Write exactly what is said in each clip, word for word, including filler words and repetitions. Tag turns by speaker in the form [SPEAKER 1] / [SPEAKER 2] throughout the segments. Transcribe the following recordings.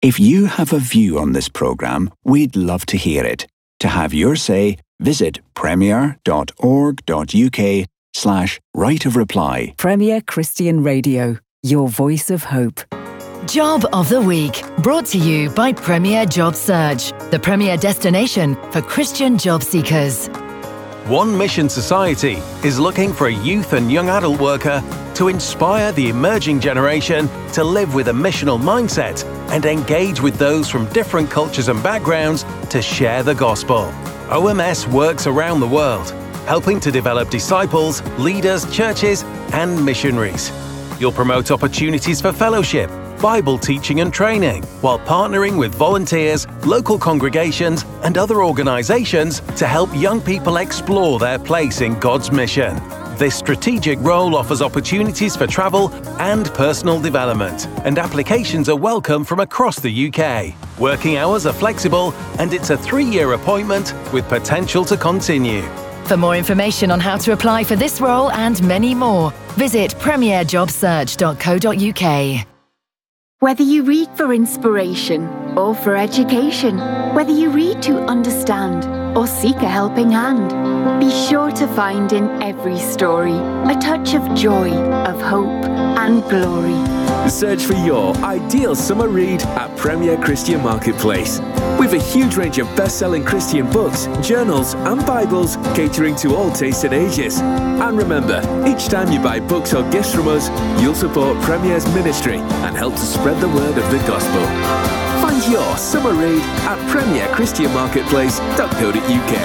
[SPEAKER 1] If you have a view on this programme, we'd love to hear it. To have your say, visit premier.org.uk slash right of reply.
[SPEAKER 2] Premier Christian Radio, your voice of hope.
[SPEAKER 3] Job of the Week, brought to you by Premier Job Search, the premier destination for Christian job seekers.
[SPEAKER 4] One Mission Society is looking for a youth and young adult worker to inspire the emerging generation to live with a missional mindset and engage with those from different cultures and backgrounds to share the gospel. O M S works around the world, helping to develop disciples, leaders, churches, and missionaries. You'll promote opportunities for fellowship, Bible teaching and training, while partnering with volunteers, local congregations, and other organizations to help young people explore their place in God's mission. This strategic role offers opportunities for travel and personal development, and applications are welcome from across the U K. Working hours are flexible, and it's a three-year appointment with potential to continue.
[SPEAKER 3] For more information on how to apply for this role and many more, visit premier job search dot co dot uk.
[SPEAKER 5] Whether you read for inspiration or for education, whether you read to understand or seek a helping hand, be sure to find in every story a touch of joy, of hope and glory.
[SPEAKER 6] Search for your ideal summer read at Premier Christian Marketplace. We've a huge range of best-selling Christian books, journals and Bibles catering to all tastes and ages. And remember, each time you buy books or gifts from us, you'll support Premier's ministry and help to spread the word of the gospel. Find your summer read at premier christian marketplace dot co dot uk.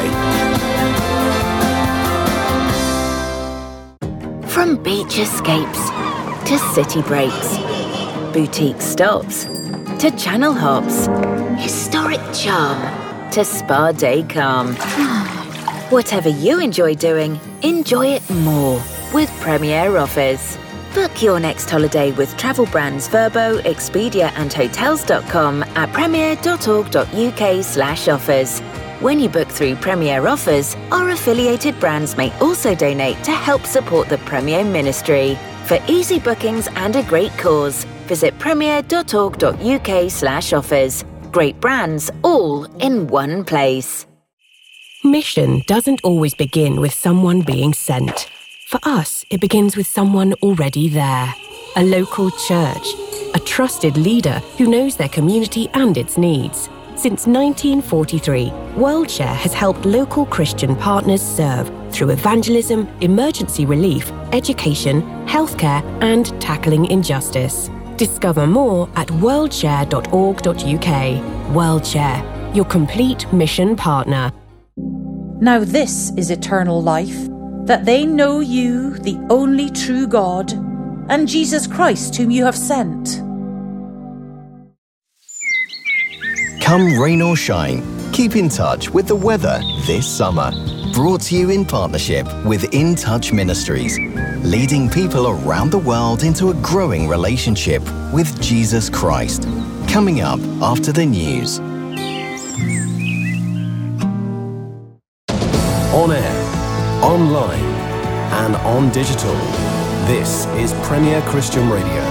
[SPEAKER 7] From beach escapes to city breaks, boutique stops to channel hops, historic charm to spa day calm. Whatever you enjoy doing, enjoy it more with Premier Offers. Book your next holiday with travel brands Verbo, Expedia and Hotels dot com at premier dot org dot uk slash offers. When you book through Premier Offers, our affiliated brands may also donate to help support the Premier ministry. For easy bookings and a great cause, visit premier dot org dot uk slash offers. Great brands all in one place.
[SPEAKER 8] Mission doesn't always begin with someone being sent. For us, it begins with someone already there. A local church, a trusted leader who knows their community and its needs. Since nineteen forty-three, WorldShare has helped local Christian partners serve through evangelism, emergency relief, education, healthcare, and tackling injustice. Discover more at world share dot org dot uk. WorldShare, your complete mission partner.
[SPEAKER 9] Now this is eternal life, that they know you, the only true God, and Jesus Christ whom you have sent.
[SPEAKER 10] Come rain or shine, keep in touch with the weather this summer. Brought to you in partnership with In Touch Ministries, leading people around the world into a growing relationship with Jesus Christ. Coming up after the news.
[SPEAKER 11] On air, online, and on digital. This is Premier Christian Radio.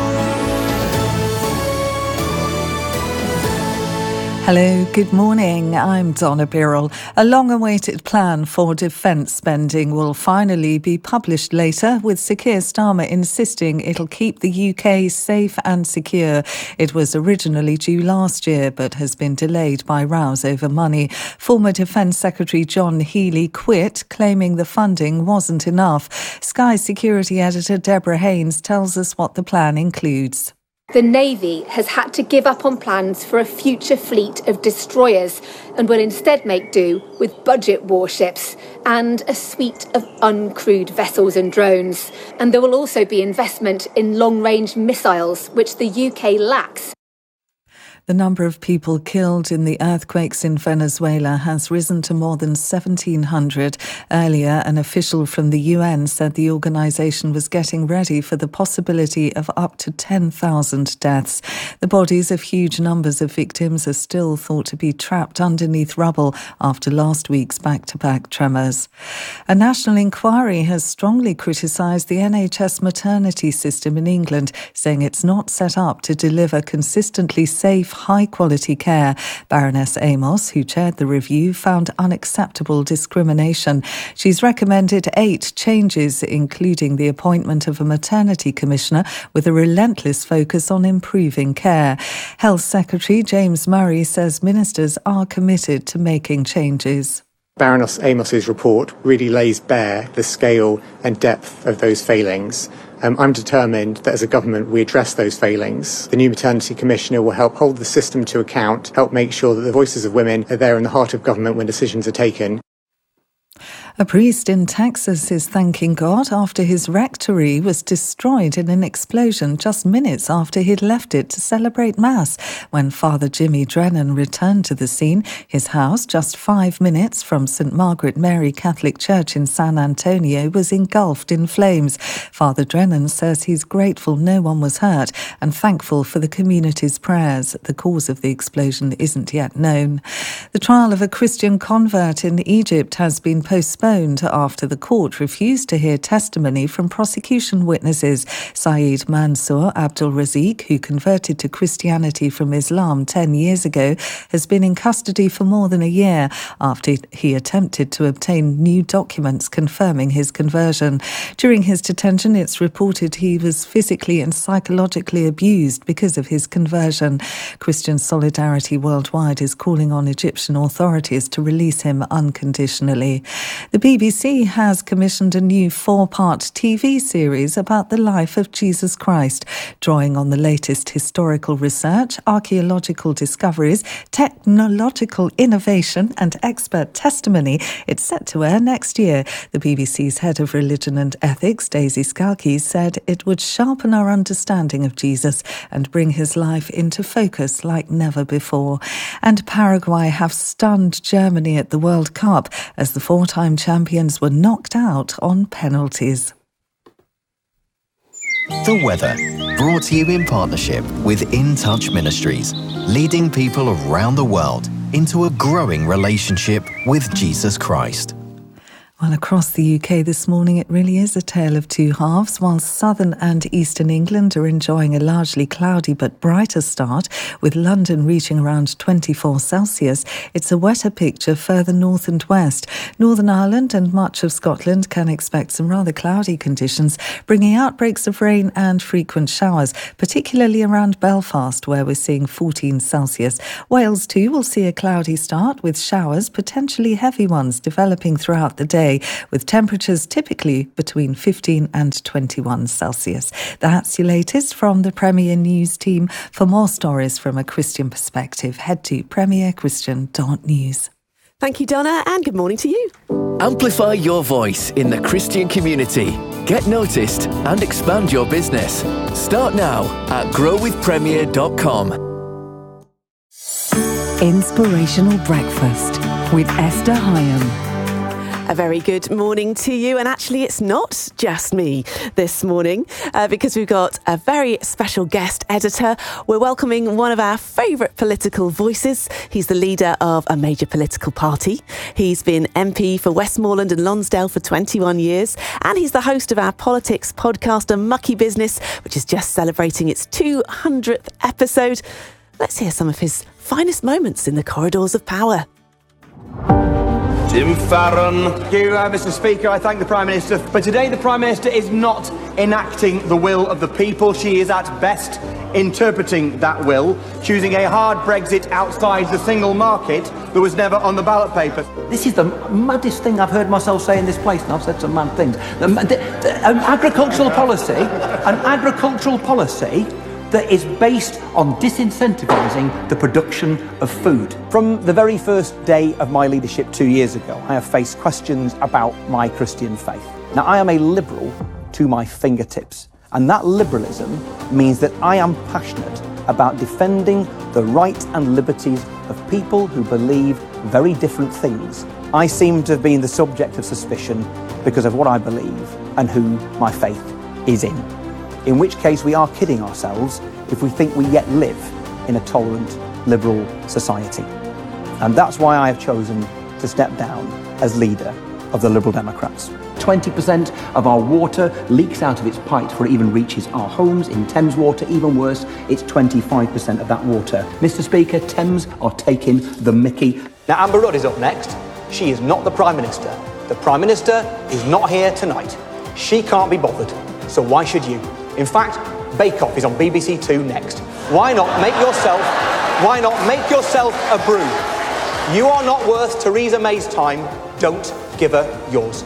[SPEAKER 12] Hello, good morning. I'm Donna Birrell. A long-awaited plan for defence spending will finally be published later, with Sir Keir Starmer insisting it'll keep the U K safe and secure. It was originally due last year, but has been delayed by rows over money. Former Defence Secretary John Healey quit, claiming the funding wasn't enough. Sky security editor Deborah Haynes tells us what the plan includes.
[SPEAKER 13] The Navy has had to give up on plans for a future fleet of destroyers and will instead make do with budget warships and a suite of uncrewed vessels and drones. And there will also be investment in long-range missiles, which the U K lacks.
[SPEAKER 12] The number of people killed in the earthquakes in Venezuela has risen to more than seventeen hundred. Earlier, an official from the U N said the organisation was getting ready for the possibility of up to ten thousand deaths. The bodies of huge numbers of victims are still thought to be trapped underneath rubble after last week's back-to-back tremors. A national inquiry has strongly criticised the N H S maternity system in England, saying it's not set up to deliver consistently safe, high-quality care. Baroness Amos, who chaired the review, found unacceptable discrimination. She's recommended eight changes, including the appointment of a maternity commissioner with a relentless focus on improving care. Health Secretary James Murray says ministers are committed to making changes.
[SPEAKER 14] Baroness Amos's report really lays bare the scale and depth of those failings. Um, I'm determined that as a government we address those failings. The new maternity commissioner will help hold the system to account, help make sure that the voices of women are there in the heart of government when decisions are taken.
[SPEAKER 12] A priest in Texas is thanking God after his rectory was destroyed in an explosion just minutes after he'd left it to celebrate Mass. When Father Jimmy Drennan returned to the scene, his house, just five minutes from Saint Margaret Mary Catholic Church in San Antonio, was engulfed in flames. Father Drennan says he's grateful no one was hurt and thankful for the community's prayers. The cause of the explosion isn't yet known. The trial of a Christian convert in Egypt has been postponed after the court refused to hear testimony from prosecution witnesses. Saeed Mansour Abdul Razik, who converted to Christianity from Islam ten years ago, has been in custody for more than a year after he attempted to obtain new documents confirming his conversion. During his detention, it's reported he was physically and psychologically abused because of his conversion. Christian Solidarity Worldwide is calling on Egyptian authorities to release him unconditionally. The B B C has commissioned a new four-part T V series about the life of Jesus Christ, drawing on the latest historical research, archaeological discoveries, technological innovation and expert testimony. It's set to air next year. The B B C's head of religion and ethics, Daisy Scalkey, said it would sharpen our understanding of Jesus and bring his life into focus like never before. And Paraguay have stunned Germany at the World Cup as the four-time champions were knocked out on penalties.
[SPEAKER 10] The weather, brought to you in partnership with In Touch Ministries, leading people around the world into a growing relationship with Jesus Christ.
[SPEAKER 12] Well, across the U K this morning, it really is a tale of two halves. While southern and eastern England are enjoying a largely cloudy but brighter start, with London reaching around twenty-four Celsius, it's a wetter picture further north and west. Northern Ireland and much of Scotland can expect some rather cloudy conditions, bringing outbreaks of rain and frequent showers, particularly around Belfast, where we're seeing fourteen Celsius. Wales, too, will see a cloudy start, with showers, potentially heavy ones, developing throughout the day, with temperatures typically between fifteen and twenty-one Celsius. That's your latest from the Premier News team. For more stories from a Christian perspective, head to premier christian dot news.
[SPEAKER 15] Thank you, Donna, and good morning to you.
[SPEAKER 6] Amplify your voice in the Christian community. Get noticed and expand your business. Start now at grow with premier dot com.
[SPEAKER 2] Inspirational Breakfast with Esther Hyam.
[SPEAKER 15] A very good morning to you. And actually, it's not just me this morning uh, because we've got a very special guest editor. We're welcoming one of our favourite political voices. He's the leader of a major political party. He's been M P for Westmoreland and Lonsdale for twenty-one years. And he's the host of our politics podcast, A Mucky Business, which is just celebrating its two hundredth episode. Let's hear some of his finest moments in the corridors of power.
[SPEAKER 16] Tim Farron. Thank you, uh, Mister Speaker. I thank the Prime Minister. But today the Prime Minister is not enacting the will of the people. She is at best interpreting that will, choosing a hard Brexit outside the single market that was never on the ballot paper.
[SPEAKER 17] This is the maddest thing I've heard myself say in this place, and I've said some mad things. The, the, the, an agricultural policy, an agricultural policy that is based on disincentivising the production of food.
[SPEAKER 18] From the very first day of my leadership two years ago, I have faced questions about my Christian faith. Now, I am a liberal to my fingertips, and that liberalism means that I am passionate about defending the rights and liberties of people who believe very different things. I seem to have been the subject of suspicion because of what I believe and who my faith is in. In which case we are kidding ourselves if we think we yet live in a tolerant, liberal society. And that's why I have chosen to step down as leader of the Liberal Democrats.
[SPEAKER 17] twenty percent of our water leaks out of its pipes before it even reaches our homes. In Thames Water, even worse, it's twenty-five percent of that water. Mister Speaker, Thames are taking the mickey. Now, Amber Rudd is up next. She is not the Prime Minister. The Prime Minister is not here tonight. She can't be bothered. So why should you? In fact, Bake Off is on B B C Two next. Why not make yourself, why not make yourself a brew? You are not worth Theresa May's time. Don't give her yours.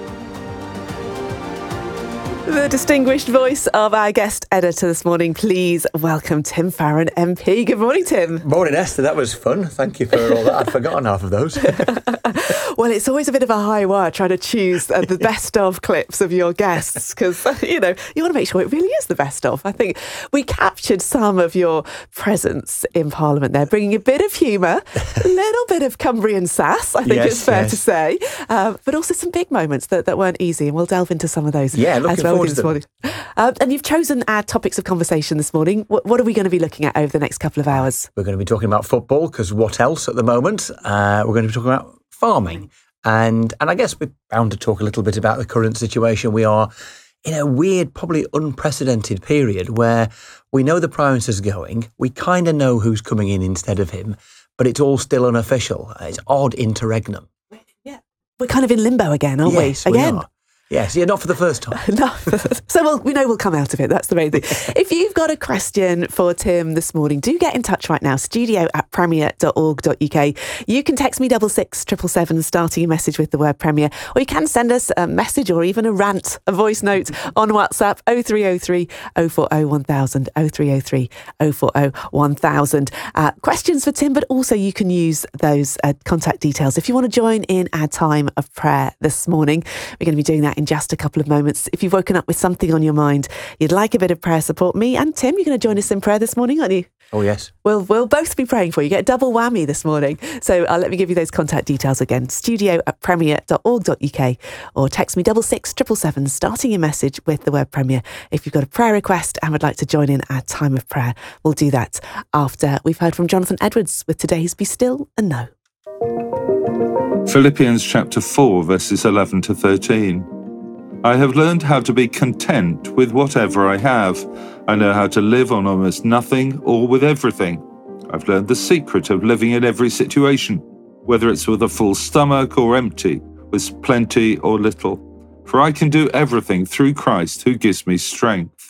[SPEAKER 15] The distinguished voice of our guest editor this morning, please welcome Tim Farron M P. Good morning, Tim.
[SPEAKER 19] Morning, Esther. That was fun. Thank you for all that. I'd forgotten half of those.
[SPEAKER 15] Well, it's always a bit of a high wire trying to choose uh, the best of clips of your guests because, uh, you know, you want to make sure it really is the best of. I think we captured some of your presence in Parliament there, bringing a bit of humour, a little bit of Cumbrian sass, I think
[SPEAKER 19] yes,
[SPEAKER 15] it's fair
[SPEAKER 19] yes.
[SPEAKER 15] to say, uh, but also some big moments that, that weren't easy, and we'll delve into some of those
[SPEAKER 19] yeah, looking
[SPEAKER 15] as well
[SPEAKER 19] forward
[SPEAKER 15] this
[SPEAKER 19] to them.
[SPEAKER 15] morning. Uh, and you've chosen our topics of conversation this morning. What, what are we going to be looking at over the next couple of hours?
[SPEAKER 19] We're going to be talking about football, because what else at the moment? Uh, we're going to be talking about farming. And and I guess we're bound to talk a little bit about the current situation. We are in a weird, probably unprecedented period where we know the Prime Minister's going. We kind of know who's coming in instead of him, but it's all still unofficial. It's odd interregnum.
[SPEAKER 15] Yeah. We're kind of in limbo again, aren't
[SPEAKER 19] yes,
[SPEAKER 15] we? Again.
[SPEAKER 19] We are. Yes, yeah, not for the first time.
[SPEAKER 15] No. So we'll, we know we'll come out of it. That's the main thing. If you've got a question for Tim this morning, do get in touch right now. Studio at premier dot org dot uk. You can text me double six triple seven, starting a message with the word Premier, or you can send us a message or even a rant, a voice note on WhatsApp oh three oh three, oh four oh, one thousand, oh three oh three, oh four oh, one thousand. Uh, questions for Tim, but also you can use those uh, contact details if you want to join in our time of prayer this morning. We're going to be doing that in just a couple of moments. If you've woken up with something on your mind, you'd like a bit of prayer support, me and Tim, you're going to join us in prayer this morning, aren't you?
[SPEAKER 19] Oh, yes.
[SPEAKER 15] We'll, we'll both be praying for you. Get a double whammy this morning. So uh, let me give you those contact details again. Studio at premier dot org dot uk, or text me double six triple seven, starting your message with the word Premier. If you've got a prayer request and would like to join in our time of prayer, we'll do that after we've heard from Jonathan Edwards with today's Be Still and Know.
[SPEAKER 20] Philippians chapter four, verses eleven to thirteen. I have learned how to be content with whatever I have. I know how to live on almost nothing or with everything. I've learned the secret of living in every situation, whether it's with a full stomach or empty, with plenty or little. For I can do everything through Christ who gives me strength.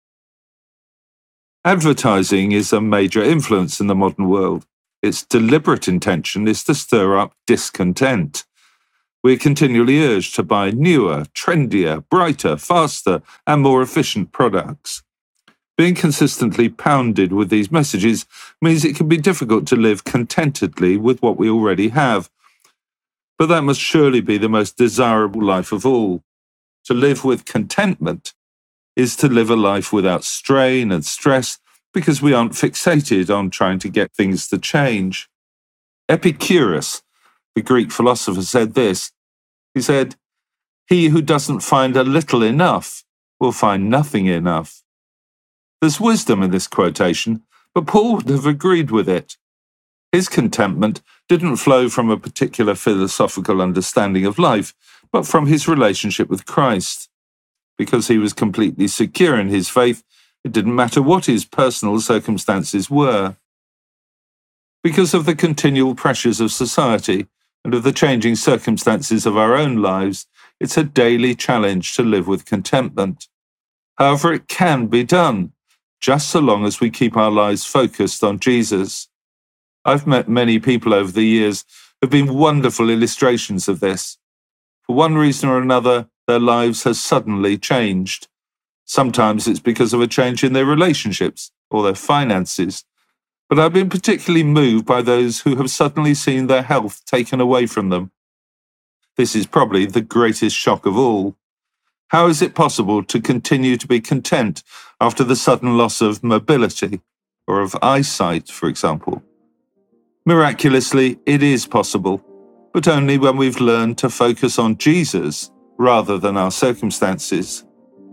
[SPEAKER 20] Advertising is a major influence in the modern world. Its deliberate intention is to stir up discontent. We're continually urged to buy newer, trendier, brighter, faster, and more efficient products. Being consistently pounded with these messages means it can be difficult to live contentedly with what we already have. But that must surely be the most desirable life of all. To live with contentment is to live a life without strain and stress, because we aren't fixated on trying to get things to change. Epicurus, the Greek philosopher, said this. He said, "He who doesn't find a little enough will find nothing enough." There's wisdom in this quotation, but Paul would have agreed with it. His contentment didn't flow from a particular philosophical understanding of life, but from his relationship with Christ. Because he was completely secure in his faith, it didn't matter what his personal circumstances were. Because of the continual pressures of society and of the changing circumstances of our own lives, it's a daily challenge to live with contentment. However, it can be done, just so long as we keep our lives focused on Jesus. I've met many people over the years who have been wonderful illustrations of this. For one reason or another, their lives have suddenly changed. Sometimes it's because of a change in their relationships or their finances. But I've been particularly moved by those who have suddenly seen their health taken away from them. This is probably the greatest shock of all. How is it possible to continue to be content after the sudden loss of mobility or of eyesight, for example? Miraculously, it is possible, but only when we've learned to focus on Jesus rather than our circumstances.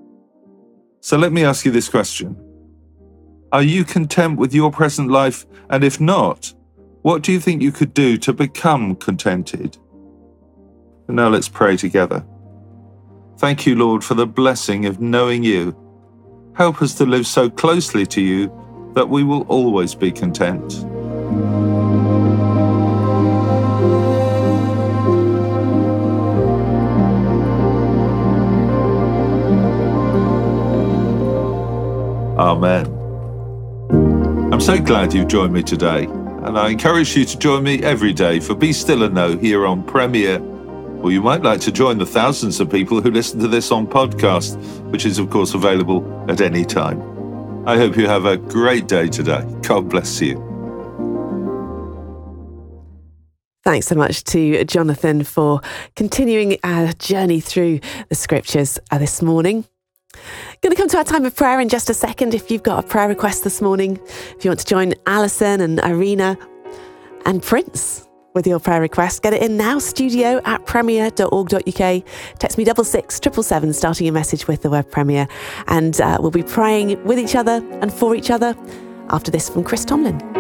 [SPEAKER 20] So let me ask you this question. Are you content with your present life? And if not, what do you think you could do to become contented? And now let's pray together. Thank you, Lord, for the blessing of knowing you. Help us to live so closely to you that we will always be content. Amen. I'm so glad you've joined me today, and I encourage you to join me every day for Be Still and Know here on Premier. Or you might like to join the thousands of people who listen to this on podcast, which is of course available at any time. I hope you have a great day today. God bless you.
[SPEAKER 15] Thanks so much to Jonathan for continuing our journey through the scriptures uh, this morning. Going to come to our time of prayer in just a second. If you've got a prayer request this morning, if you want to join Alison and Irina and Prince with your prayer request, get it in now, studio at premier dot org dot uk. Text me double six triple seven, starting your message with the word Premier, and uh, we'll be praying with each other and for each other after this from Chris Tomlin.